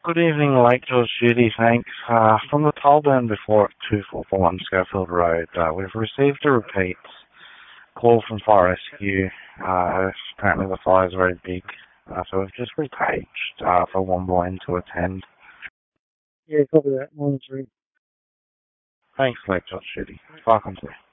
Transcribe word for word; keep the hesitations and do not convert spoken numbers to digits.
Good evening, Lake George Judy, thanks. Uh, from the Tolburn before at two four four one Schofield Road, uh, we've received a repeat call from Fire Rescue. Uh, apparently the fire is very big, uh, so we've just repaged uh, for one boy to attend. Yeah, copy that. Monitoring. Thanks, Lake George Judy. Welcome to